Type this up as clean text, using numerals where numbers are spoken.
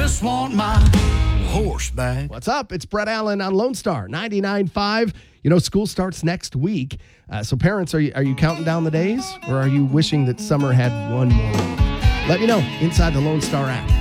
just want my horse back. What's up? It's Brett Allen on Lone Star 99.5. School starts next week. So parents, are you counting down the days, or are you wishing that summer had one more week? Let me know inside the Lone Star app.